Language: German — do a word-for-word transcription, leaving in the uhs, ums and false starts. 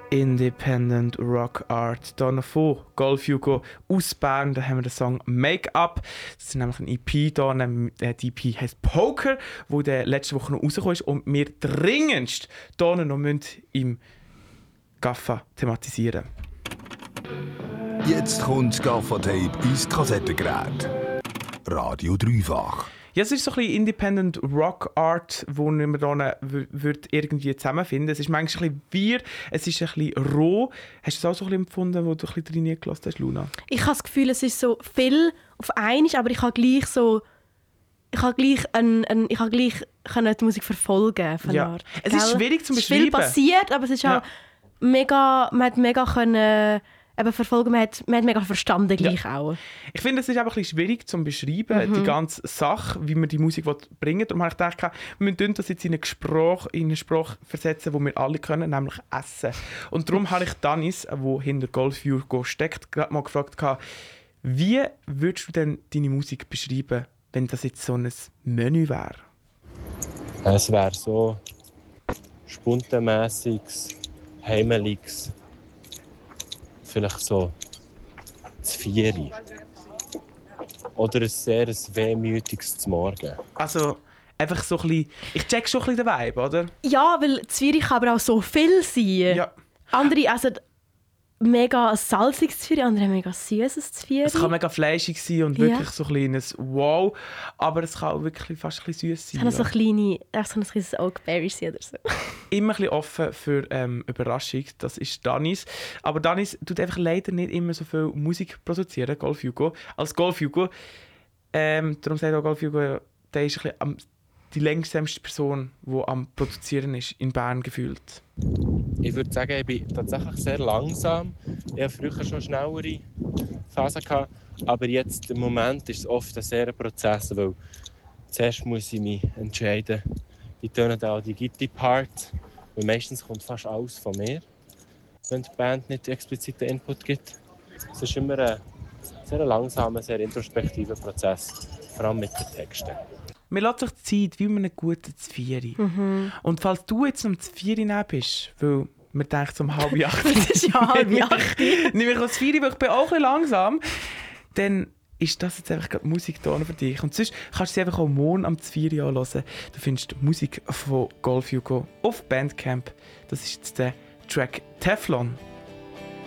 Independent Rock Art. Hier von Golf Hugo aus Bern. Da haben wir den Song Make Up. Das ist nämlich ein E P da. Die E P heisst Poker, wo der letzte Woche noch rausgekommen ist und wir dringendst hier noch im Gaffa thematisieren. Jetzt kommt das Gaffa-Tape ins Kassettengerät. Radio Dreifach. Ja, es ist so ein bisschen Independent Rock Art, wo man da wird irgendwie zusammenfinden. Es ist manchmal ein bisschen wir, es ist ein bisschen roh. Hast du das auch so ein bisschen empfunden, wo du ein bisschen reingelassen hast, Luna? Ich habe das Gefühl, es ist so viel auf einmal, aber ich habe gleich so... Ich habe gleich, ein, ein, ich habe gleich die Musik verfolgen von ja. Art. Es ist schwierig zu beschreiben. Es ist viel passiert, aber es ist ja. auch mega... Man hat mega können... Eben verfolgen, man hat, man hat mega verstanden gleich ja. auch. Ich finde, es ist einfach ein bisschen schwierig zu beschreiben, mhm. die ganze Sache, wie man die Musik bringen will. Darum habe ich gedacht, wir müssen das jetzt in einen Gespräch, in einen Spruch versetzen, den wir alle können, nämlich Essen. Und darum habe ich Danis, der hinter Golf Hugo steckt, gerade mal gefragt, wie würdest du denn deine Musik beschreiben, wenn das jetzt so ein Menü wäre? Es wäre so spuntenmässiges, heimeliges, vielleicht so das Vieri. Oder ein sehr wehmütiges Morgen. Also einfach so ein bisschen... Ich check schon ein bisschen den Vibe, oder? Ja, weil Zwiebeln kann aber auch so viel sein. Ja. Andere essen mega salziges Zwiebeln, andere mega süßes Zwiebeln. Es kann mega fleischig sein und wirklich ja. so ein kleines Wow. Aber es kann auch wirklich fast ein bisschen süß sein. Es kann ja. so kleine, so ein kleines Oakberry sein oder so. Immer ein bisschen offen für ähm, Überraschung, das ist Danis. Aber Danis tut einfach leider nicht immer so viel Musik produzieren, Golf Hugo, als Golf Hugo. Ähm, darum sagt auch Golf Hugo, der ist ein bisschen am, die längsamste Person, die am Produzieren ist, in Bern gefühlt. Ich würde sagen, ich bin tatsächlich sehr langsam. Ich hatte früher schon schnellere Phasen gehabt, aber jetzt im Moment ist es oft ein sehr Prozess, weil zuerst muss ich mich entscheiden, wie tönen da die Gitarre-Part, weil meistens kommt fast alles von mir, wenn die Band nicht expliziten Input gibt. Es ist immer ein sehr langsamer, sehr introspektiver Prozess, vor allem mit den Texten. Man lässt sich Zeit wie mit einem guten Zvieri. Mhm. Und falls du jetzt um Zvieri nehmen bist, weil man denkt so um halb acht. Das ist ja halb acht. Nehme ich als Zvieri, weil ich bin auch ein bisschen langsam. Dann ist das jetzt einfach Musik da für dich. Und sonst kannst du sie einfach auch morgen am Zvieri anhören. Du findest die Musik von Golf Hugo auf Bandcamp. Das ist jetzt der Track Teflon.